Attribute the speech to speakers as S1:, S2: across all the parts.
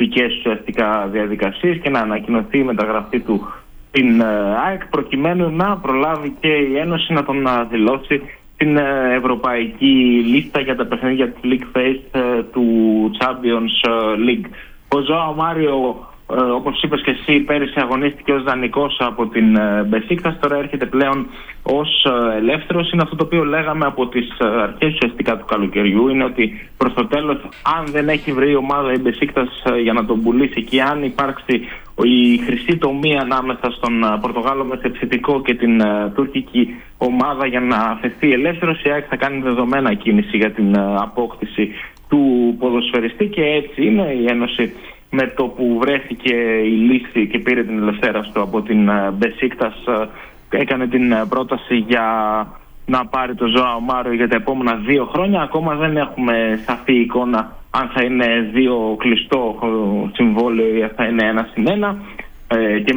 S1: δικαστικές ουσιαστικά διαδικασίες και να ανακοινωθεί η μεταγραφή του στην ΑΕΚ, προκειμένου να προλάβει και η Ένωση να τον δηλώσει στην ευρωπαϊκή λίστα για τα παιχνίδια της League Phase του Champions League. Ο Ζωάο Μάριο, όπως είπες και εσύ, πέρυσι αγωνίστηκε ως δανεικός από την Μπεσίκτας, τώρα έρχεται πλέον ως ελεύθερος. Είναι αυτό το οποίο λέγαμε από τις αρχές ουσιαστικά του καλοκαιριού, είναι ότι προς το τέλος, αν δεν έχει βρει η ομάδα η Μπεσίκτας για να τον πουλήσει και αν υπάρξει η χρυσή τομή ανάμεσα στον Πορτογάλο μεσοεπιθετικό και την τουρκική ομάδα για να αφαιθεί ελεύθερος, η ΑΕΚ θα κάνει δεδομένα κίνηση για την απόκτηση του ποδοσφαιριστή, και έτσι είναι η Ένωση, με το που βρέθηκε η λύση και πήρε την ελευθέρωση του από την Μπεσίκτας, έκανε την πρόταση για να πάρει το Ζωάο Μάριο για τα επόμενα 2 χρόνια. Ακόμα δεν έχουμε σαφή εικόνα αν θα είναι 2 κλειστό συμβόλαιο ή θα είναι 1+1 και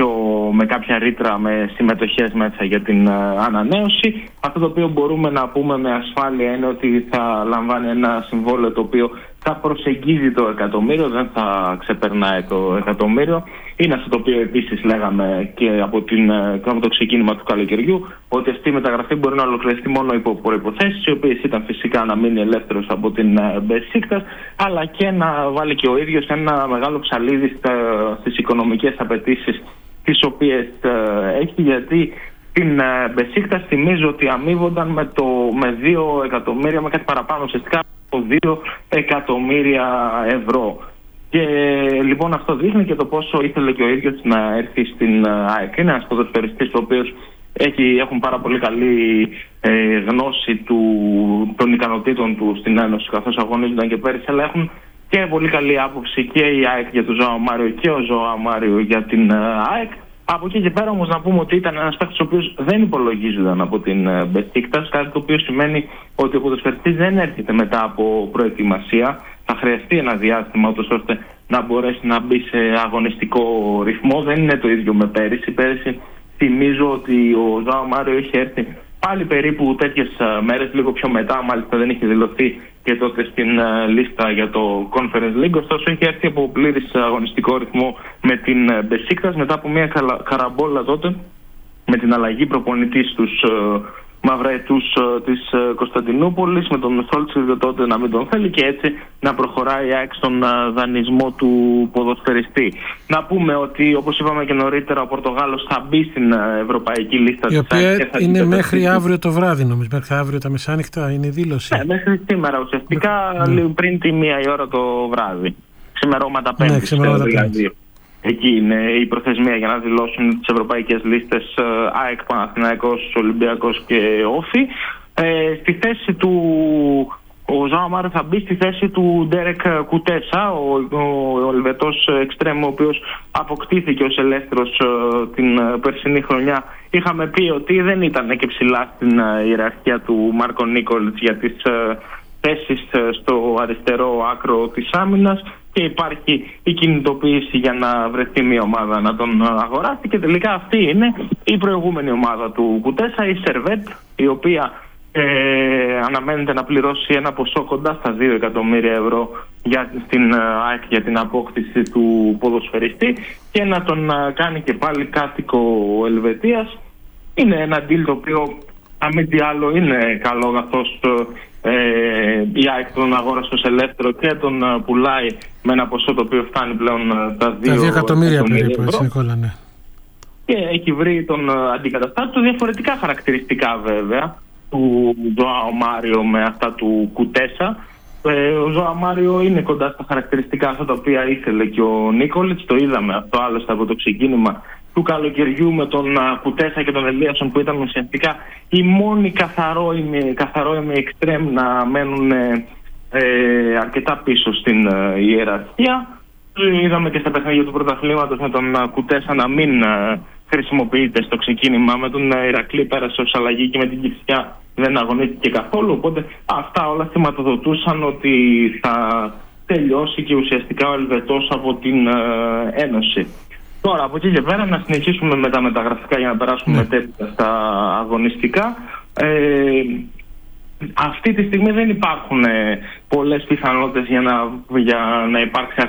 S1: με κάποια ρήτρα με συμμετοχές μέσα για την ανανέωση. Αυτό το οποίο μπορούμε να πούμε με ασφάλεια είναι ότι θα λαμβάνει ένα συμβόλαιο το οποίο θα προσεγγίζει το εκατομμύριο, δεν θα ξεπερνάει το εκατομμύριο. Είναι αυτό το οποίο επίσης λέγαμε και από το ξεκίνημα του καλοκαιριού, ότι αυτή η μεταγραφή μπορεί να ολοκληρωθεί μόνο υπό προϋποθέσεις, οι οποίες ήταν φυσικά να μείνει ελεύθερος από την Μπεσίκτας, αλλά και να βάλει και ο ίδιος ένα μεγάλο ψαλίδι στις οικονομικές απαιτήσεις τις οποίες έχει, γιατί την Μπεσίκτας θυμίζω ότι αμείβονταν με 2 εκατομμύρια, με κάτι παραπάνω ουσιαστικά, 2 εκατομμύρια ευρώ. Και λοιπόν αυτό δείχνει και το πόσο ήθελε και ο ίδιος να έρθει στην ΑΕΚ. Είναι ένας ποδοσφαιριστής ο οποίος έχουν πάρα πολύ καλή γνώση των ικανοτήτων του στην Ένωση, καθώς αγωνίζονταν και πέρυσι, αλλά έχουν και πολύ καλή άποψη και η ΑΕΚ για τον Ζωάο Μάριο και ο Ζωάο Μάριο για την ΑΕΚ. Από εκεί και πέρα όμως να πούμε ότι ήταν ένας παίκτης ο οποίος δεν υπολογίζονταν από την Μπεσίκτας, κάτι το οποίο σημαίνει ότι ο ποδοσφαιριστής δεν έρχεται μετά από προετοιμασία. Θα χρειαστεί ένα διάστημα ούτως ώστε να μπορέσει να μπει σε αγωνιστικό ρυθμό. Δεν είναι το ίδιο με πέρυσι. Πέρυσι θυμίζω ότι ο Ζωάο Μάριο είχε έρθει πάλι περίπου τέτοιες μέρες, λίγο πιο μετά, μάλιστα δεν είχε δηλωθεί και τότε στην λίστα για το Conference League. Ωστόσο είχε έρθει από πλήρης αγωνιστικό ρυθμό με την Μπεσίκτας μετά από μια καραμπόλα τότε με την αλλαγή προπονητή στους μαυραετούς της Κωνσταντινούπολης, με τον Σόλτσιρ τότε να μην τον θέλει και έτσι να προχωράει στον δανεισμό του ποδοσφαιριστή. Να πούμε ότι, όπως είπαμε και νωρίτερα, ο Πορτογάλος θα μπει στην ευρωπαϊκή λίστα
S2: η οποία είναι μέχρι αύριο το βράδυ, νομίζω. Μέχρι αύριο τα μεσάνυχτα είναι η δήλωση.
S1: Ναι, μέχρι σήμερα ουσιαστικά, πριν τη 1 η ώρα το βράδυ. Ξημερώματα Πέμπτης. Εκεί είναι η προθεσμία για να δηλώσουν τις ευρωπαϊκές λίστες ΑΕΚ, Παναθηναϊκός, Ολυμπιακός και Όφη. Στη θέση του ο Ζωάο Μάριο θα μπει στη θέση του Ντέρεκ Κουτέσα, ο Ελβετός εξτρέμ, ο οποίος αποκτήθηκε ως ελεύθερος την περσινή χρονιά. Είχαμε πει ότι δεν ήταν και ψηλά στην ιεραρχία του Μάρκο Νίκολιτς για τις θέσεις στο αριστερό άκρο της άμυνας, και υπάρχει η κινητοποίηση για να βρεθεί μια ομάδα να τον αγοράσει, και τελικά αυτή είναι η προηγούμενη ομάδα του Κουτέσα, η Σερβέτ, η οποία αναμένεται να πληρώσει ένα ποσό κοντά στα 2 εκατομμύρια ευρώ στην ΑΕΚ για την απόκτηση του ποδοσφαιριστή και να τον κάνει και πάλι κάτοικο Ελβετίας. Είναι ένα deal το οποίο, αν μη τι άλλο, είναι καλό, καθώς η ΑΕΚ τον αγόρασε ως ελεύθερο και τον πουλάει με ένα ποσό το οποίο φτάνει πλέον τα 2 εκατομμύρια περίπου,
S2: έτσι, Νικόλα, ναι.
S1: Και έχει βρει τον αντικαταστάτη του. Διαφορετικά χαρακτηριστικά βέβαια του Ζωάο Μάριο με αυτά του Κουτέσα. Ο Ζωάο Μάριο είναι κοντά στα χαρακτηριστικά αυτά τα οποία ήθελε και ο Νίκολιτς. Το είδαμε αυτό άλλωστε από το ξεκίνημα του καλοκαιριού με τον Κουτέσα και τον Ελίασον, που ήταν ουσιαστικά οι μόνοι καθαρόιμοι εξτρέμ να μένουν αρκετά πίσω στην ιεραρχία. Είδαμε και στα παιχνίδια του πρωταθλήματος με τον Κουτέσα να μην χρησιμοποιείται στο ξεκίνημα. Με τον Ηρακλή πέρασε ως αλλαγή και με την Κυφσιά δεν αγωνίστηκε καθόλου. Οπότε αυτά όλα σηματοδοτούσαν ότι θα τελειώσει και ουσιαστικά ο Ελβετός από την Ένωση. Τώρα από εκεί και πέρα να συνεχίσουμε με τα μεταγραφικά για να περάσουμε μετέπειτα στα αγωνιστικά. Αυτή τη στιγμή δεν υπάρχουν πολλές πιθανότητες για να υπάρξει